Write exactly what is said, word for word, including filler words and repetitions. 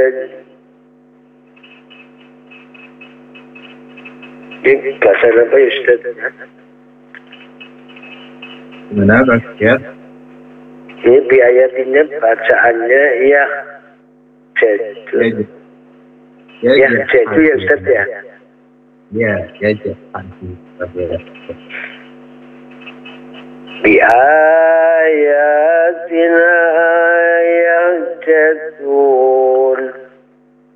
Ini bahasa apa ya Ustaz? Gimana Kak ya? Ini biayanya bacaannya ya jadu. Ya, Ya jadu ya Ustaz ya. Ya, ya jadu. Bi ayatina yahjad